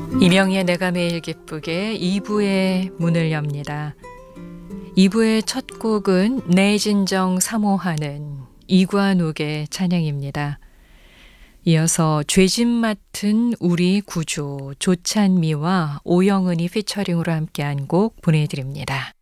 이명희의 내가 매일 기쁘게 2부의 문을 엽니다. 2부의 첫 곡은 내 진정 사모하는 이관욱의 찬양입니다. 이어서 죄짐 맡은 우리 구주 조찬미와 오영은이 피처링으로 함께한 곡 보내드립니다.